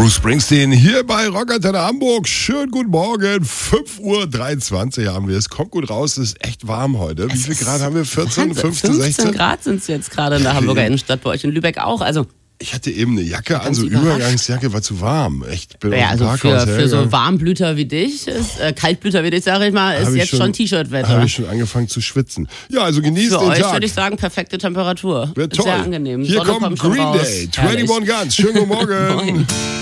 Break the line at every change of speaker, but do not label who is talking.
Bruce Springsteen hier bei Rockantenne Hamburg. Schönen guten Morgen. 5:23 Uhr haben wir. Es kommt gut raus. Es ist echt warm heute. Wie viel Grad haben wir? 14, 15, 16?
15 Grad sind es jetzt gerade in der Hamburger Innenstadt, bei euch in Lübeck auch. Also
ich hatte eben eine Jacke an, so Übergangsjacke, war zu warm. Echt, bin
ja, also für so Warmblüter wie dich, Kaltblüter wie dich, sage ich mal, ist jetzt schon T-Shirt-Wetter.
Habe ich schon angefangen zu schwitzen. Ja, also genießt den Tag.
Für euch würde ich sagen, perfekte Temperatur.
Wäre toll.
Sehr angenehm.
Hier
Sonne
kommt
schon
Green
raus.
Day, 21 Guns. Schönen guten Morgen.
Moin.